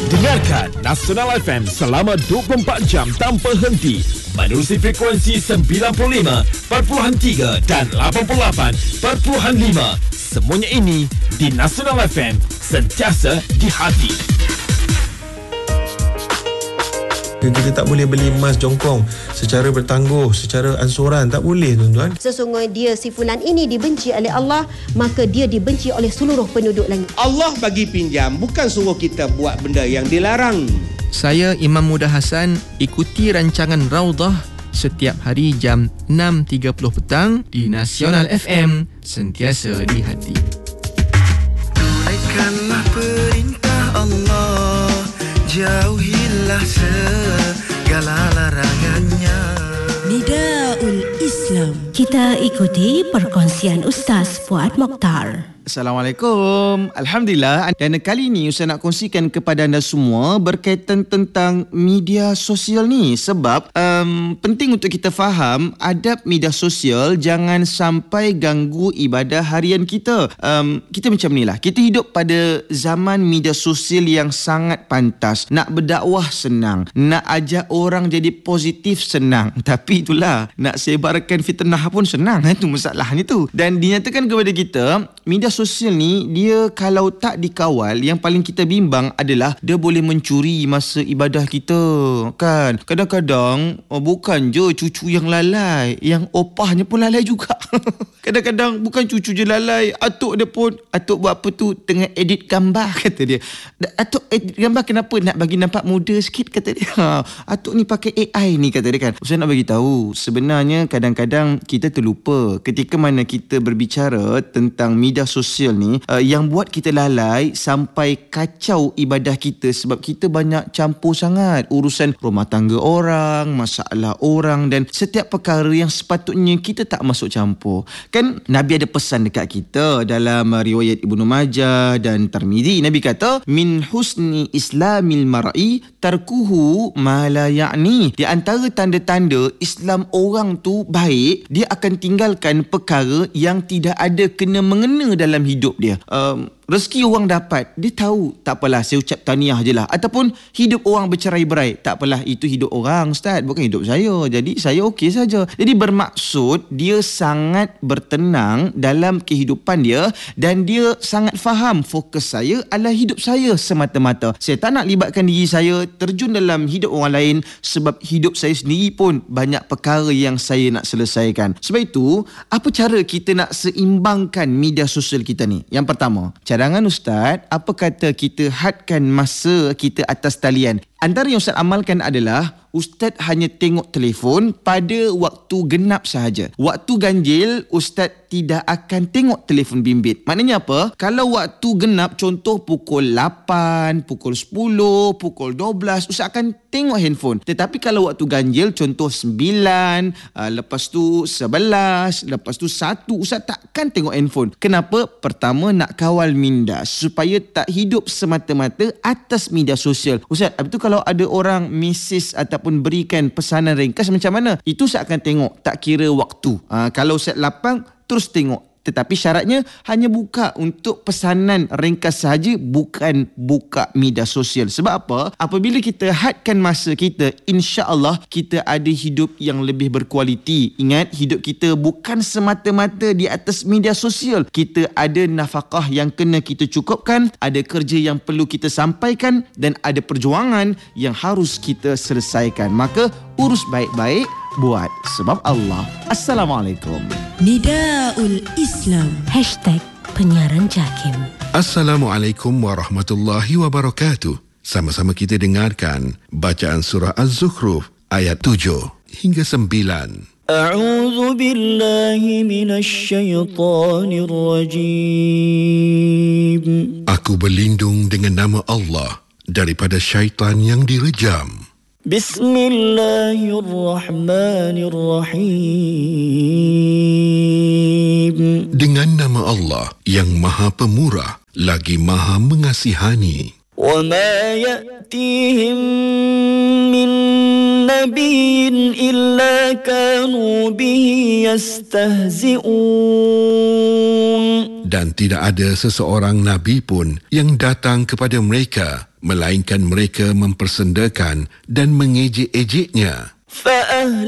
Dengarkan Nasional FM selama 24 jam tanpa henti menerusi frekuensi 95.3 dan 88.5. Semuanya ini di Nasional FM, sentiasa di hati. Kita tak boleh beli emas jongkong secara bertangguh, secara ansuran. Tak boleh, tuan-tuan. Sesungguhnya dia, si fulan ini dibenci oleh Allah, maka dia dibenci oleh seluruh penduduk langit. Allah bagi pinjam, bukan suruh kita buat benda yang dilarang. Saya Imam Muda Hassan, ikuti rancangan Raudah setiap hari jam 6.30 petang di Nasional FM, sentiasa di hati. Tunaikanlah perintah Allah, jauhilah segala larangannya. Nidaul Islam. Kita ikuti perkongsian Ustaz Fuad Mokhtar. Assalamualaikum. Alhamdulillah. Dan kali ini Ustaz nak kongsikan kepada anda semua berkaitan tentang media sosial ni. Sebab penting untuk kita faham adab media sosial jangan sampai ganggu ibadah harian kita. Kita macam ni lah. Kita hidup pada zaman media sosial yang sangat pantas. Nak berdakwah senang. Nak ajak orang jadi positif senang. Tapi itulah, nak sebarkan fitnah pun senang. Itu masalahnya tu. Dan dinyatakan kepada kita, media sosial ni dia kalau tak dikawal, yang paling kita bimbang adalah dia boleh mencuri masa ibadah kita, kan. Kadang-kadang bukan je cucu yang lalai, yang opahnya pun lalai juga. Kadang-kadang bukan cucu je lalai, atuk dia pun, atuk buat apa tu, tengah edit gambar, kata dia. Atuk edit gambar kenapa? Nak bagi nampak muda sikit, kata dia. Atuk ni pakai AI ni, kata dia, kan. Saya nak bagi tahu, sebenarnya kadang-kadang kita terlupa ketika mana kita berbicara tentang media sosial ni, yang buat kita lalai sampai kacau ibadah kita sebab kita banyak campur sangat urusan rumah tangga orang, masalah orang, dan setiap perkara yang sepatutnya kita tak masuk campur. Kan Nabi ada pesan dekat kita dalam riwayat Ibnu Majah dan Tirmizi. Nabi kata, min husni islamil mar'i tarkuhu ma la ya'ni. Di antara tanda-tanda Islam orang tu baik, dia akan tinggalkan perkara yang tidak ada kena mengena dalam hidup dia. Rezeki orang dapat, dia tahu, tak apalah, saya ucap tahniah je lah. Ataupun hidup orang bercerai-berai, tak apalah, itu hidup orang, Ustaz, bukan hidup saya, jadi saya okey saja. Jadi bermaksud dia sangat bertenang dalam kehidupan dia, dan dia sangat faham fokus saya adalah hidup saya semata-mata. Saya tak nak libatkan diri saya terjun dalam hidup orang lain, sebab hidup saya sendiri pun banyak perkara yang saya nak selesaikan. Sebab itu, apa cara kita nak seimbangkan media sosial kita ni? Yang pertama, cadangan Ustaz, apa kata kita hadkan masa kita atas talian? Antara yang Ustaz amalkan adalah Ustaz hanya tengok telefon pada waktu genap sahaja. Waktu ganjil, Ustaz tidak akan tengok telefon bimbit. Maknanya apa? Kalau waktu genap, contoh pukul 8, pukul 10, pukul 12, Ustaz akan tengok handphone. Tetapi kalau waktu ganjil, contoh 9, lepas tu 11, lepas tu 1, Ustaz takkan tengok handphone. Kenapa? Pertama, nak kawal minda supaya tak hidup semata-mata atas media sosial. Ustaz, habis tu kalau ada orang mesej ataupun berikan pesanan ringkas macam mana? Itu saya akan tengok, tak kira waktu. Kalau saya lapang, terus tengok. Tetapi syaratnya hanya buka untuk pesanan ringkas sahaja, bukan buka media sosial. Sebab apa? Apabila kita hadkan masa kita, insya-Allah kita ada hidup yang lebih berkualiti. Ingat, hidup kita bukan semata-mata di atas media sosial. Kita ada nafkah yang kena kita cukupkan, ada kerja yang perlu kita sampaikan, dan ada perjuangan yang harus kita selesaikan. Maka urus baik-baik, buat sebab Allah. Assalamualaikum. Nidaul Islam. #penyiaran JAKIM. Assalamualaikum warahmatullahi wabarakatuh. Sama-sama kita dengarkan bacaan surah Az-Zukhruf ayat 7 hingga 9. A'udzu billahi minasy syaithanir rajim. Aku berlindung dengan nama Allah daripada syaitan yang direjam. Bismillahirrahmanirrahim. Dengan nama Allah yang Maha Pemurah lagi Maha Mengasihani. Wa ma ya'tihim min nabiyyin illa kanu bihi yastahzi'un. Dan tidak ada seseorang Nabi pun yang datang kepada mereka, melainkan mereka mempersendakan dan mengejek-ejeknya.